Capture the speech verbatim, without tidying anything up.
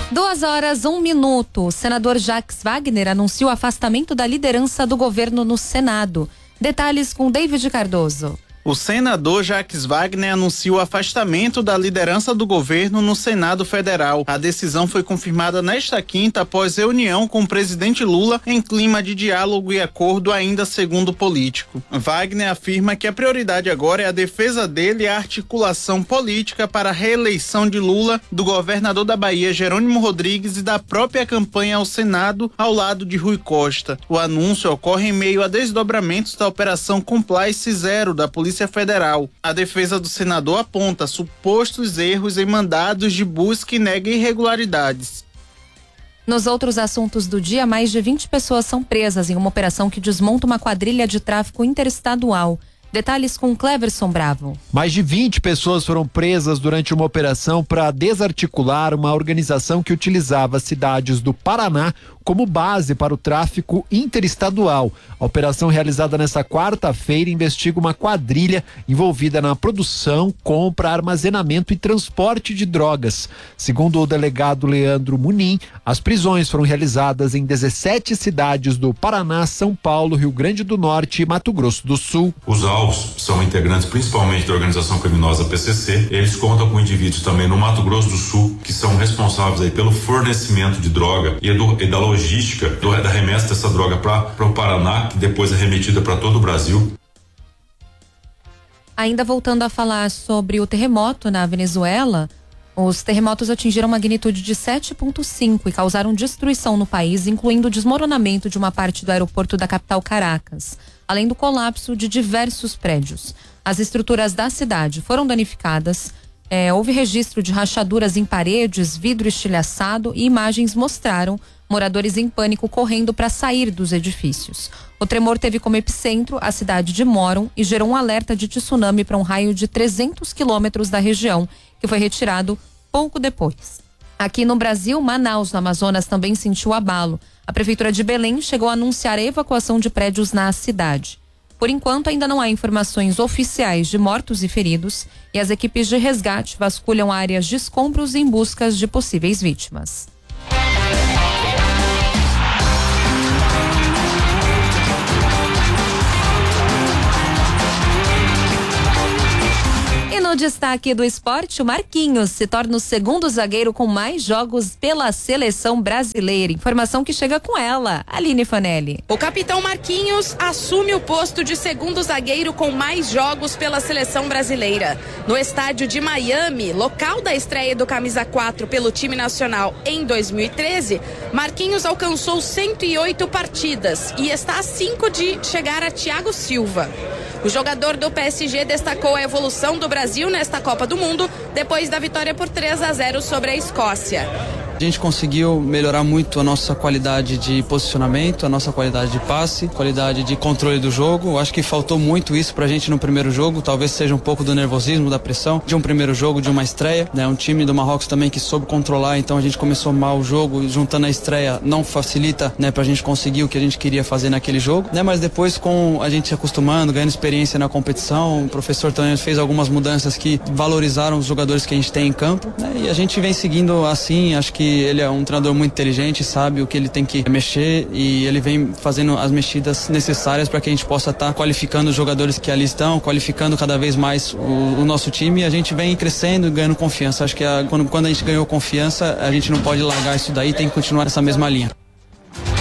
Duas horas, um minuto. O senador Jacques Wagner anunciou o afastamento da liderança do governo no Senado. Detalhes com David Cardoso. O senador Jacques Wagner anunciou o afastamento da liderança do governo no Senado Federal. A decisão foi confirmada nesta quinta após reunião com o presidente Lula em clima de diálogo e acordo ainda segundo o político. Wagner afirma que a prioridade agora é a defesa dele e a articulação política para a reeleição de Lula, do governador da Bahia, Jerônimo Rodrigues, e da própria campanha ao Senado ao lado de Rui Costa. O anúncio ocorre em meio a desdobramentos da Operação Compliance Zero da Polícia Federal. A defesa do senador aponta supostos erros em mandados de busca e nega irregularidades. Nos outros assuntos do dia, mais de vinte pessoas são presas em uma operação que desmonta uma quadrilha de tráfico interestadual. Detalhes com Cleverson Bravo. Mais de vinte pessoas foram presas durante uma operação para desarticular uma organização que utilizava cidades do Paraná como base para o tráfico interestadual. A operação realizada nesta quarta-feira investiga uma quadrilha envolvida na produção, compra, armazenamento e transporte de drogas. Segundo o delegado Leandro Munim, as prisões foram realizadas em dezessete cidades do Paraná, São Paulo, Rio Grande do Norte e Mato Grosso do Sul. Os alvos são integrantes principalmente da organização criminosa P C C. Eles contam com indivíduos também no Mato Grosso do Sul que são responsáveis aí pelo fornecimento de droga e, do, e da logística do, da remessa dessa droga para o Paraná, que depois é remetida para todo o Brasil. Ainda voltando a falar sobre o terremoto na Venezuela, os terremotos atingiram magnitude de sete ponto cinco e causaram destruição no país, incluindo o desmoronamento de uma parte do aeroporto da capital Caracas, além do colapso de diversos prédios. As estruturas da cidade foram danificadas, é, houve registro de rachaduras em paredes, vidro estilhaçado e imagens mostraram moradores em pânico correndo para sair dos edifícios. O tremor teve como epicentro a cidade de Moron e gerou um alerta de tsunami para um raio de trezentos quilômetros da região, que foi retirado pouco depois. Aqui no Brasil, Manaus, no Amazonas, também sentiu abalo. A Prefeitura de Belém chegou a anunciar a evacuação de prédios na cidade. Por enquanto, ainda não há informações oficiais de mortos e feridos e as equipes de resgate vasculham áreas de escombros em busca de possíveis vítimas. No destaque do esporte, o Marquinhos se torna o segundo zagueiro com mais jogos pela seleção brasileira. Informação que chega com ela, Aline Fanelli. O capitão Marquinhos assume o posto de segundo zagueiro com mais jogos pela seleção brasileira. No estádio de Miami, local da estreia do camisa quatro pelo time nacional em dois mil e treze, Marquinhos alcançou cento e oito partidas e está a cinco de chegar a Thiago Silva. O jogador do P S G destacou a evolução do Brasil nesta Copa do Mundo depois da vitória por três a zero sobre a Escócia. A gente conseguiu melhorar muito a nossa qualidade de posicionamento, a nossa qualidade de passe, qualidade de controle do jogo. Eu acho que faltou muito isso pra gente no primeiro jogo, talvez seja um pouco do nervosismo, da pressão de um primeiro jogo, de uma estreia, né? Um time do Marrocos também que soube controlar, então a gente começou mal o jogo e juntando a estreia não facilita, né, pra gente conseguir o que a gente queria fazer naquele jogo, né? Mas depois com a gente se acostumando, ganhando experiência na competição, o professor também fez algumas mudanças que valorizaram os jogadores que a gente tem em campo, né? E a gente vem seguindo assim, acho que ele é um treinador muito inteligente, sabe o que ele tem que mexer e ele vem fazendo as mexidas necessárias para que a gente possa estar tá qualificando os jogadores que ali estão, qualificando cada vez mais o, o nosso time e a gente vem crescendo e ganhando confiança. Acho que a, quando, quando a gente ganhou confiança, a gente não pode largar isso daí, tem que continuar nessa mesma linha.